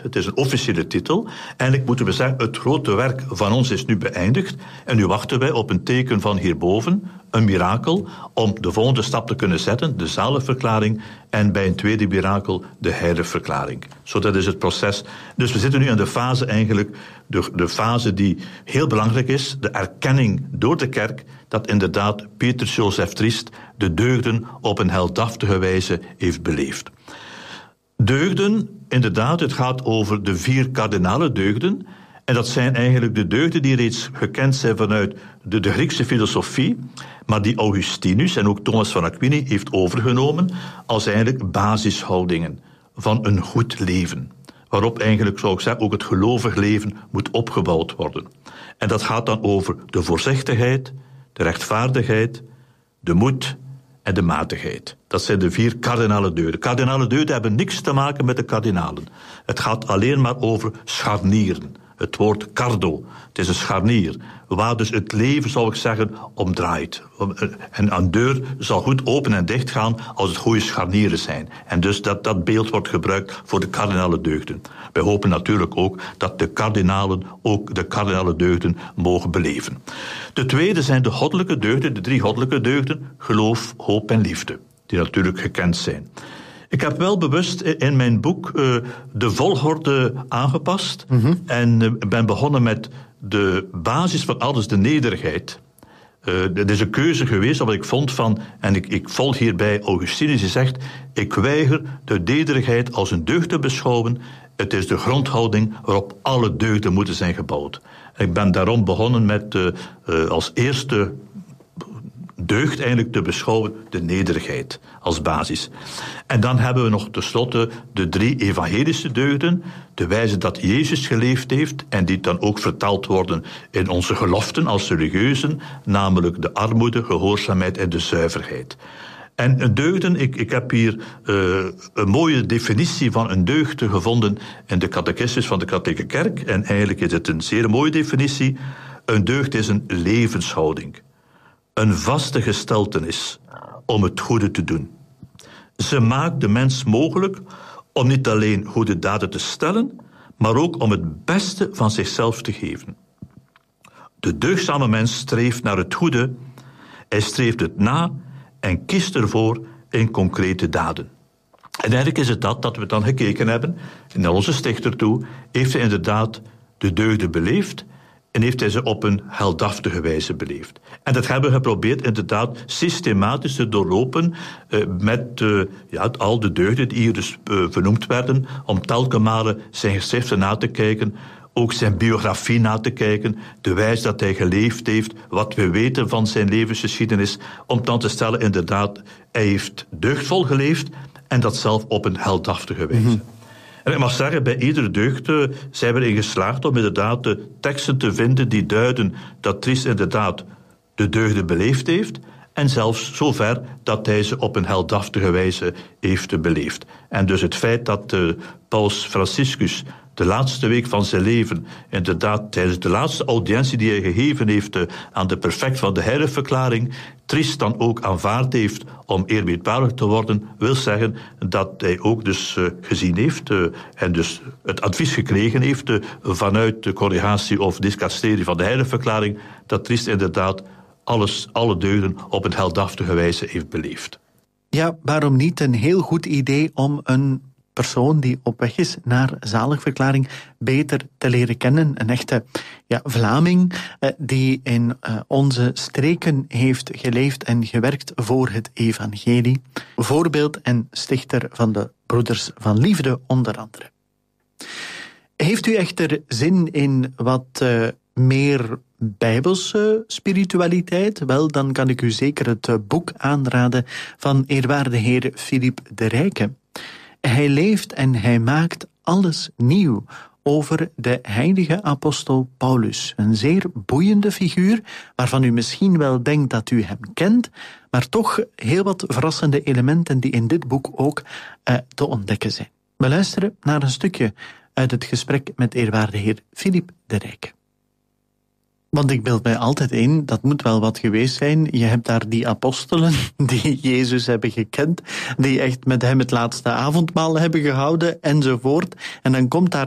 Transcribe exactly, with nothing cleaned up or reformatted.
Het is een officiële titel. Eigenlijk moeten we zeggen, het grote werk van ons is nu beëindigd. En nu wachten wij op een teken van hierboven, een mirakel, om de volgende stap te kunnen zetten, de zaligverklaring, en bij een tweede mirakel de heiligverklaring. Zo, dat is het proces. Dus we zitten nu in de fase eigenlijk, de, de fase die heel belangrijk is, de erkenning door de kerk, dat inderdaad Petrus Jozef Triest de deugden op een heldhaftige wijze heeft beleefd. Deugden, inderdaad, het gaat over de vier kardinale deugden. En dat zijn eigenlijk de deugden die reeds gekend zijn vanuit de, de Griekse filosofie, maar die Augustinus en ook Thomas van Aquino heeft overgenomen als eigenlijk basishoudingen van een goed leven. Waarop eigenlijk, zou ik zeggen, ook het gelovig leven moet opgebouwd worden. En dat gaat dan over de voorzichtigheid, de rechtvaardigheid, de moed en de matigheid. Dat zijn de vier kardinale deugden. Kardinale deugden hebben niks te maken met de kardinalen. Het gaat alleen maar over scharnieren. Het woord cardo, het is een scharnier, waar dus het leven, zou ik zeggen, om draait. En een deur zal goed open en dicht gaan als het goede scharnieren zijn. En dus dat, dat beeld wordt gebruikt voor de kardinale deugden. Wij hopen natuurlijk ook dat de kardinalen ook de kardinale deugden mogen beleven. De tweede zijn de goddelijke deugden, de drie goddelijke deugden, geloof, hoop en liefde, die natuurlijk gekend zijn. Ik heb wel bewust in mijn boek uh, de volgorde aangepast. Mm-hmm. En uh, ben begonnen met de basis van alles, de nederigheid. Uh, het is een keuze geweest omdat ik vond van, en ik, ik volg hierbij Augustinus, die zegt, ik weiger de nederigheid als een deugd te beschouwen. Het is de grondhouding waarop alle deugden moeten zijn gebouwd. En ik ben daarom begonnen met uh, uh, als eerste deugd eigenlijk te beschouwen de nederigheid als basis. En dan hebben we nog tenslotte de drie evangelische deugden, de wijze dat Jezus geleefd heeft en die dan ook vertaald worden in onze geloften als religieuzen, namelijk de armoede, gehoorzaamheid en de zuiverheid. En deugden, ik, ik heb hier uh, een mooie definitie van een deugd gevonden in de catechismus van de katholieke kerk, en eigenlijk is het een zeer mooie definitie. Een deugd is een levenshouding, een vaste gesteltenis om het goede te doen. Ze maakt de mens mogelijk om niet alleen goede daden te stellen, maar ook om het beste van zichzelf te geven. De deugdzame mens streeft naar het goede, hij streeft het na en kiest ervoor in concrete daden. En eigenlijk is het dat dat we dan gekeken hebben, en naar onze stichter toe, heeft hij inderdaad de deugden beleefd, en heeft hij ze op een heldhaftige wijze beleefd. En dat hebben we geprobeerd inderdaad systematisch te doorlopen uh, met uh, ja, al de deugden die hier dus uh, vernoemd werden, om telkens malen zijn geschriften na te kijken, ook zijn biografie na te kijken, de wijze dat hij geleefd heeft, wat we weten van zijn levensgeschiedenis, om dan te stellen inderdaad, hij heeft deugdvol geleefd en dat zelf op een heldhaftige wijze. Mm-hmm. En ik mag zeggen, bij iedere deugd uh, zijn we erin geslaagd om inderdaad de teksten te vinden die duiden dat Triest inderdaad de deugden beleefd heeft en zelfs zover dat hij ze op een heldhaftige wijze heeft beleefd. En dus het feit dat uh, Paus Franciscus de laatste week van zijn leven, inderdaad tijdens de laatste audiëntie die hij gegeven heeft uh, aan de prefect van de heiligverklaring, Triest dan ook aanvaard heeft om eerbiedwaardig te worden, wil zeggen dat hij ook dus uh, gezien heeft uh, en dus het advies gekregen heeft uh, vanuit de congregatie of dicasterie van de heiligverklaring, dat Triest inderdaad alles, alle deugden op een heldhaftige wijze heeft beleefd. Ja, waarom niet een heel goed idee om een persoon die op weg is naar zaligverklaring beter te leren kennen. Een echte ja, Vlaming eh, die in eh, onze streken heeft geleefd en gewerkt voor het evangelie. Voorbeeld en stichter van de Broeders van Liefde onder andere. Heeft u echter zin in wat uh, meer bijbelse spiritualiteit? Wel, dan kan ik u zeker het uh, boek aanraden van eerwaarde heer Philippe de Rijke. Hij leeft en hij maakt alles nieuw over de heilige apostel Paulus. Een zeer boeiende figuur, waarvan u misschien wel denkt dat u hem kent, maar toch heel wat verrassende elementen die in dit boek ook uh, te ontdekken zijn. We luisteren naar een stukje uit het gesprek met eerwaarde heer Philippe de Rijke. Want ik beeld mij altijd in, dat moet wel wat geweest zijn. Je hebt daar die apostelen die Jezus hebben gekend, die echt met hem het laatste avondmaal hebben gehouden enzovoort. En dan komt daar